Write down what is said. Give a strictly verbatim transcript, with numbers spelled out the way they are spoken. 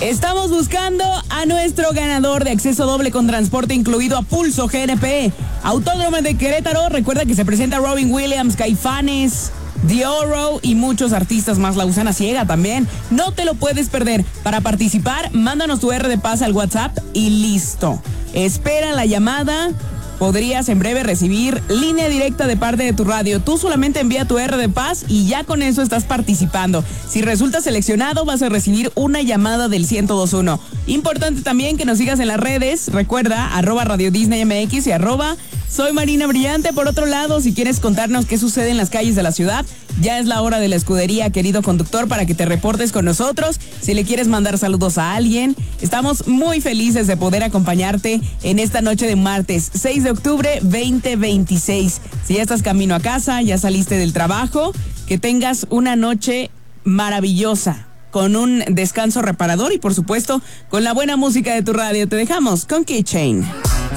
Estamos buscando a nuestro ganador de acceso doble con transporte incluido a Pulso G N P. Autódromo de Querétaro. Recuerda que se presenta Robin Williams, Caifanes, Dioro y muchos artistas más. La Gusana Ciega también. No te lo puedes perder. Para participar, mándanos tu R de paz al WhatsApp y listo. Espera la llamada. Podrías en breve recibir línea directa de parte de tu radio. Tú solamente envía tu R de paz y ya con eso estás participando. Si resultas seleccionado, vas a recibir una llamada del ciento dos punto uno. Importante también que nos sigas en las redes. Recuerda, arroba Radio Disney M X y arroba Soy Marina Brillante. Por otro lado, si quieres contarnos qué sucede en las calles de la ciudad, ya es la hora de la escudería, querido conductor, para que te reportes con nosotros. Si le quieres mandar saludos a alguien, estamos muy felices de poder acompañarte en esta noche de martes, seis de octubre, veinte veintiséis. Si ya estás camino a casa, ya saliste del trabajo, que tengas una noche maravillosa, con un descanso reparador y, por supuesto, con la buena música de tu radio. Te dejamos con Keychain.